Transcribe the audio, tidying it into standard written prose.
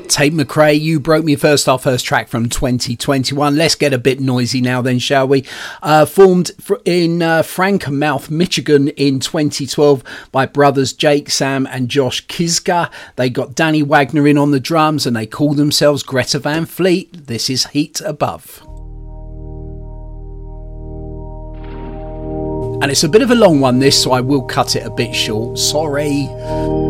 Tate McRae, You Broke Me First, our first track from 2021. Let's get a bit noisy now then, shall we? Formed in Frankenmouth, Michigan in 2012 by brothers Jake, Sam and Josh Kiska. They got Danny Wagner in on the drums and they call themselves Greta Van Fleet. This is Heat Above. And it's a bit of a long one, this, so I will cut it a bit short. Sorry.